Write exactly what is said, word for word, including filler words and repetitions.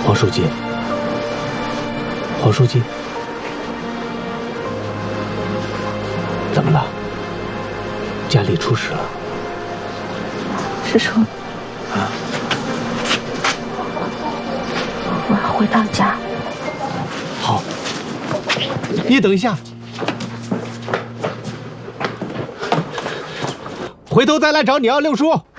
黄书记，黄书记，怎么了？家里出事了？ 师叔， 啊， 我要回趟家。 好，你等一下，回头再来找你啊，六叔。